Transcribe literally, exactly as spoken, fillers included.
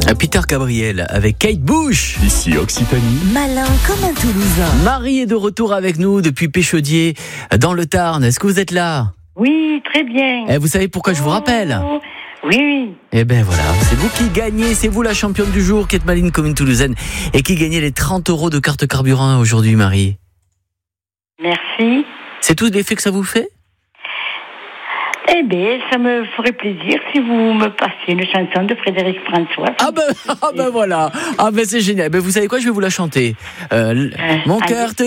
Peter Gabriel avec Kate Bush. Ici Occitanie. Malin comme un Toulousain. Marie est de retour avec nous depuis Péchaudier dans le Tarn. Est-ce que vous êtes là ? Oui, très bien. Et vous savez pourquoi je vous rappelle ? Oh, oui, oui. Eh ben voilà, c'est vous qui gagnez, c'est vous la championne du jour qui êtes Maline comme une Toulousaine et qui gagnez les trente euros de carte carburant aujourd'hui, Marie. Merci. C'est tout l'effet que ça vous fait ? Eh bien, ça me ferait plaisir si vous me passiez une chanson de Frédéric François. Ah ben, ah ben voilà, ah ben c'est génial. Ben vous savez quoi, je vais vous la chanter. Euh, Euh, mon allez. cœur te